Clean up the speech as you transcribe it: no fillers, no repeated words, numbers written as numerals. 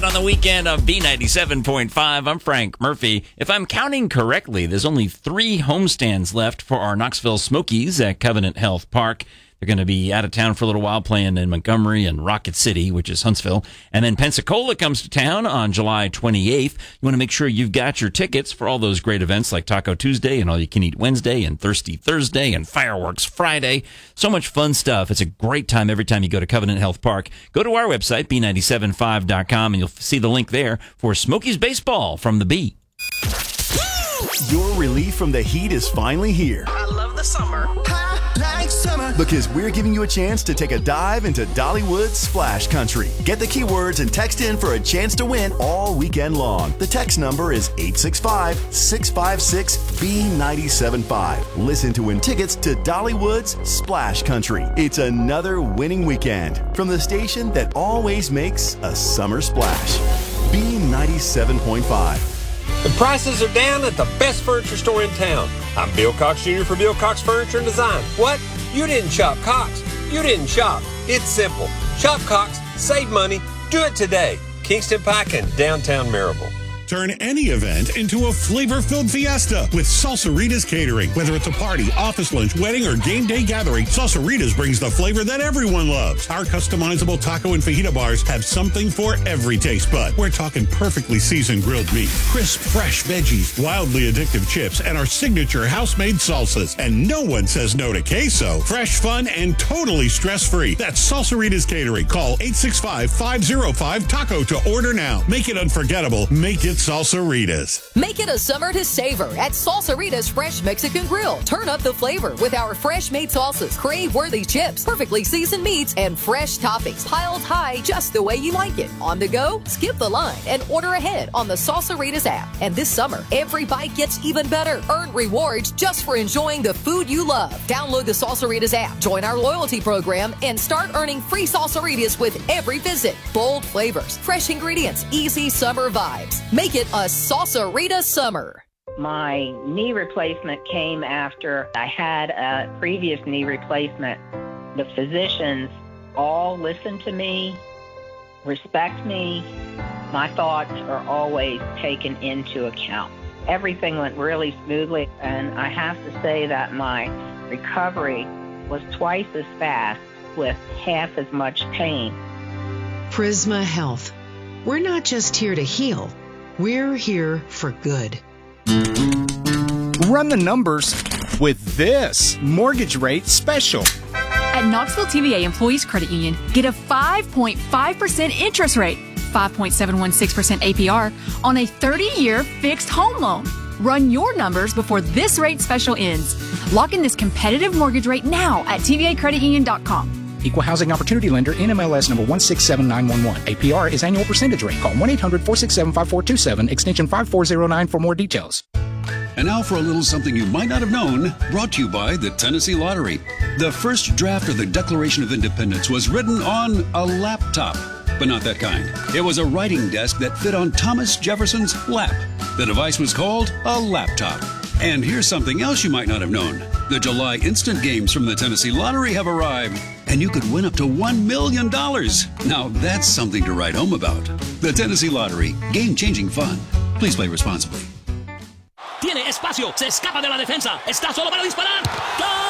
on the weekend on B97.5. I'm Frank Murphy. If I'm counting correctly, there's only 3 homestands left for our Knoxville Smokies at Covenant Health Park. They're going to be out of town for a little while, playing in Montgomery and Rocket City, which is Huntsville. And then Pensacola comes to town on July 28th. You want to make sure you've got your tickets for all those great events like Taco Tuesday and All You Can Eat Wednesday and Thirsty Thursday and Fireworks Friday. So much fun stuff. It's a great time every time you go to Covenant Health Park. Go to our website, B975.com, and you'll see the link there for Smokies Baseball from the B. Your relief from the heat is finally here. I love the summer. I like summer. Because we're giving you a chance to take a dive into Dollywood Splash Country. Get the keywords and text in for a chance to win all weekend long. The text number is 865-656-B975. Listen to win tickets to Dollywood's Splash Country. It's another winning weekend from the station that always makes a summer splash. B97.5. The prices are down at the best furniture store in town. I'm Bill Cox Jr. for Bill Cox Furniture and Design. What? You didn't shop Cox. You didn't shop. It's simple. Shop Cox, save money, do it today. Kingston Pike and downtown Maryville. Turn any event into a flavor-filled fiesta with Salsaritas Catering. Whether it's a party, office lunch, wedding, or game day gathering, Salsaritas brings the flavor that everyone loves. Our customizable taco and fajita bars have something for every taste bud. We're talking perfectly seasoned grilled meat, crisp, fresh veggies, wildly addictive chips, and our signature house-made salsas. And no one says no to queso. Fresh, fun, and totally stress-free. That's Salsaritas Catering. Call 865-505-TACO to order now. Make it unforgettable. Make it Salsaritas. Make it a summer to savor at Salsaritas Fresh Mexican Grill. Turn up the flavor with our fresh-made salsas, crave-worthy chips, perfectly seasoned meats, and fresh toppings piled high just the way you like it. On the go? Skip the line and order ahead on the Salsaritas app. And this summer, every bite gets even better. Earn rewards just for enjoying the food you love. Download the Salsaritas app, join our loyalty program, and start earning free Salsaritas with every visit. Bold flavors, fresh ingredients, easy summer vibes. Make it a Salsarita summer. My knee replacement came after I had a previous knee replacement. The physicians all listen to me, respect me. My thoughts are always taken into account. Everything went really smoothly, and I have to say that my recovery was twice as fast with half as much pain. Prisma Health. We're not just here to heal. We're here for good. Run the numbers with this mortgage rate special. At Knoxville TVA Employees Credit Union, get a 5.5% interest rate, 5.716% APR on a 30-year fixed home loan. Run your numbers before this rate special ends. Lock in this competitive mortgage rate now at tvacreditunion.com. Equal Housing Opportunity Lender, NMLS number 167911. APR is annual percentage rate. Call 1-800-467-5427, extension 5409 for more details. And now for a little something you might not have known, brought to you by the Tennessee Lottery. The first draft of the Declaration of Independence was written on a laptop, but not that kind. It was a writing desk that fit on Thomas Jefferson's lap. The device was called a laptop. And here's something else you might not have known. The July instant games from the Tennessee Lottery have arrived, and you could win up to $1 million. Now that's something to write home about. The Tennessee Lottery, game-changing fun. Please play responsibly. Tiene espacio, se escapa de la defensa, está solo para disparar. ¡Gol!